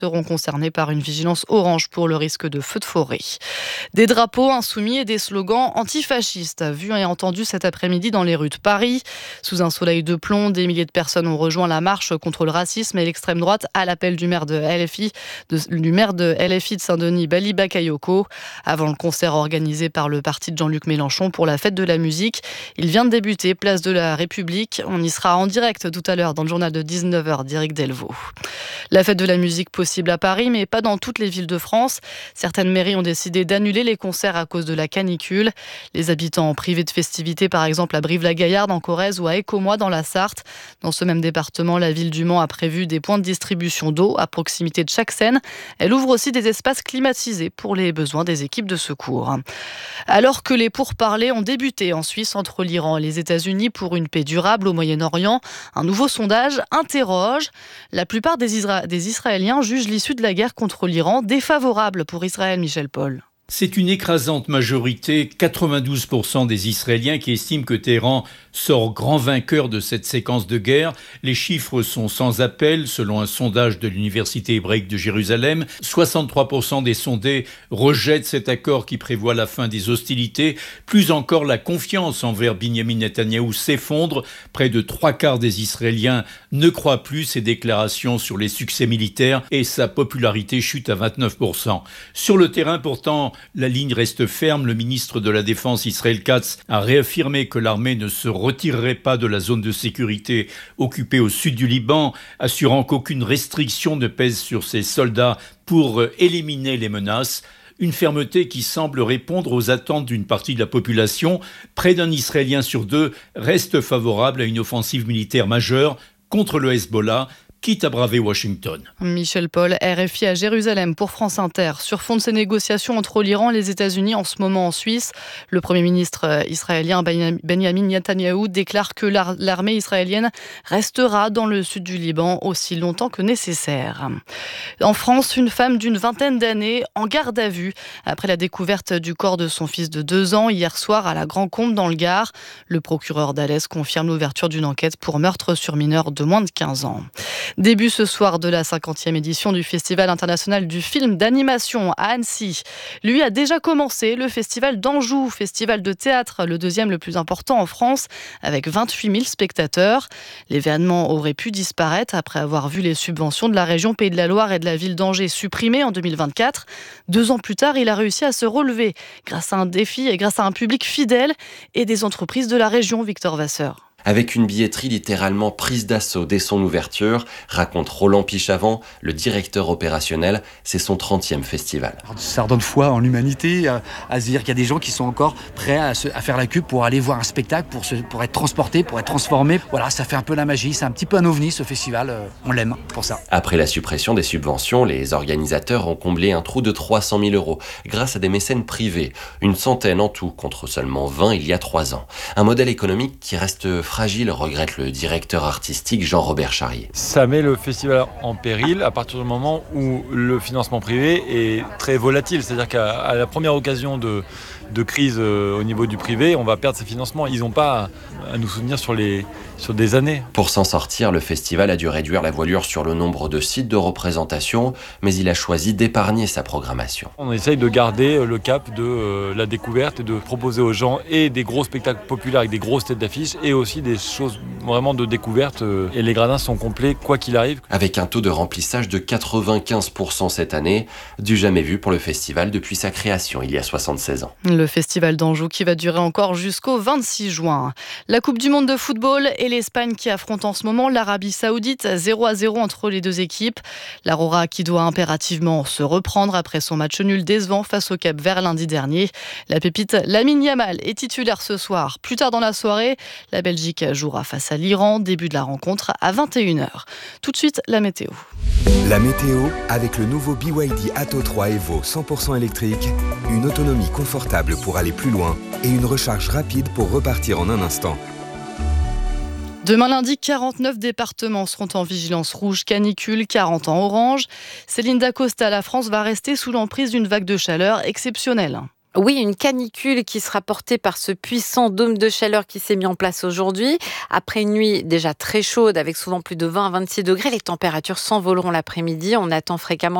seront concernés par une vigilance orange pour le risque de feux de forêt. Des drapeaux insoumis et des slogans antifascistes vus et entendus cet après-midi dans les rues de Paris. Sous un soleil de plomb, des milliers de personnes ont rejoint la marche contre le racisme et l'extrême droite à l'appel du maire de LFI de Saint-Denis, Bali Bakayoko. Avant le concert organisé par le parti de Jean-Luc Mélenchon pour la fête de la musique, il vient de débuter, place de la République. On y sera en direct tout à l'heure dans le journal de 19h d'Éric Delvaux. La fête de la musique possible à Paris, mais pas dans toutes les villes de France. Certaines mairies ont décidé d'annuler les concerts à cause de la canicule. Les habitants privés de festivités, par exemple à Brive-la-Gaillarde en Corrèze ou à Écomois dans la Sarthe. Dans ce même département, la ville du Mans a prévu des points de distribution d'eau à proximité de chaque scène. Elle ouvre aussi des espaces climatisés pour les besoins des équipes de secours. Alors que les pourparlers ont débuté en Suisse entre l'Iran et les États-Unis pour une paix durable au Moyen-Orient, un nouveau sondage interroge. La plupart des Israéliens jugent l'issue de la guerre contre l'Iran défavorable pour Israël, Michel Paul. C'est une écrasante majorité, 92% des Israéliens qui estiment que Téhéran sort grand vainqueur de cette séquence de guerre. Les chiffres sont sans appel. Selon un sondage de l'Université hébraïque de Jérusalem, 63% des sondés rejettent cet accord qui prévoit la fin des hostilités. Plus encore, la confiance envers Binyamin Netanyahou s'effondre. Près de 3/4 des Israéliens ne croient plus ses déclarations sur les succès militaires et sa popularité chute à 29%. Sur le terrain, pourtant, la ligne reste ferme. Le ministre de la Défense, Israël Katz, a réaffirmé que l'armée ne se retirerait pas de la zone de sécurité occupée au sud du Liban, assurant qu'aucune restriction ne pèse sur ses soldats pour éliminer les menaces. Une fermeté qui semble répondre aux attentes d'une partie de la population. Près d'un Israélien sur deux reste favorable à une offensive militaire majeure contre le Hezbollah, quitte à braver Washington. Michel Paul, RFI à Jérusalem pour France Inter. Sur fond de ces négociations entre l'Iran et les États-Unis en ce moment en Suisse, le Premier ministre israélien Benjamin Netanyahou déclare que l'armée israélienne restera dans le sud du Liban aussi longtemps que nécessaire. En France, une femme d'une vingtaine d'années en garde à vue après la découverte du corps de son fils de 2 ans hier soir à la Grand-Combe dans le Gard. Le procureur d'Alès confirme l'ouverture d'une enquête pour meurtre sur mineur de moins de 15 ans. Début ce soir de la 50e édition du Festival international du film d'animation à Annecy. Lui a déjà commencé le Festival d'Anjou, festival de théâtre, le deuxième le plus important en France, avec 28 000 spectateurs. L'événement aurait pu disparaître après avoir vu les subventions de la région Pays de la Loire et de la ville d'Angers supprimées en 2024. 2 ans plus tard, il a réussi à se relever grâce à un défi et grâce à un public fidèle et des entreprises de la région, Victor Vasseur. Avec une billetterie littéralement prise d'assaut dès son ouverture, raconte Roland Pichavant, le directeur opérationnel, c'est son 30e festival. Ça redonne foi en l'humanité, à se dire qu'il y a des gens qui sont encore prêts à faire la queue pour aller voir un spectacle, pour être transportés, pour être transformés. Voilà, ça fait un peu la magie, c'est un petit peu un ovni ce festival, on l'aime pour ça. Après la suppression des subventions, les organisateurs ont comblé un trou de 300 000 € grâce à des mécènes privés, une centaine en tout contre seulement 20 il y a 3 ans. Un modèle économique qui reste fragile, regrette le directeur artistique Jean-Robert Charrier. Ça met le festival en péril à partir du moment où le financement privé est très volatile. C'est-à-dire qu'à la première occasion de crise au niveau du privé, on va perdre ses financements. Ils n'ont pas à nous soutenir sur des années. Pour s'en sortir, le festival a dû réduire la voilure sur le nombre de sites de représentation, mais il a choisi d'épargner sa programmation. On essaye de garder le cap de la découverte et de proposer aux gens et des gros spectacles populaires avec des grosses têtes d'affiche et aussi des choses vraiment de découverte. Et les gradins sont complets quoi qu'il arrive. Avec un taux de remplissage de 95% cette année, du jamais vu pour le festival depuis sa création il y a 76 ans. Le festival d'Anjou qui va durer encore jusqu'au 26 juin. La Coupe du Monde de football et l'Espagne qui affrontent en ce moment l'Arabie Saoudite, 0-0 entre les deux équipes. L'Aurora qui doit impérativement se reprendre après son match nul décevant face au Cap-Vert lundi dernier. La pépite Lamine Yamal est titulaire ce soir. Plus tard dans la soirée, la Belgique jouera face à l'Iran. Début de la rencontre à 21h. Tout de suite, la météo. La météo avec le nouveau BYD Atto 3 Evo 100% électrique, une autonomie confortable pour aller plus loin et une recharge rapide pour repartir en un instant. Demain lundi, 49 départements seront en vigilance rouge canicule, 40 en orange. Céline Dacosta, la France va rester sous l'emprise d'une vague de chaleur exceptionnelle. Oui, une canicule qui sera portée par ce puissant dôme de chaleur qui s'est mis en place aujourd'hui. Après une nuit déjà très chaude avec souvent plus de 20 à 26 degrés, les températures s'envoleront l'après-midi. On attend fréquemment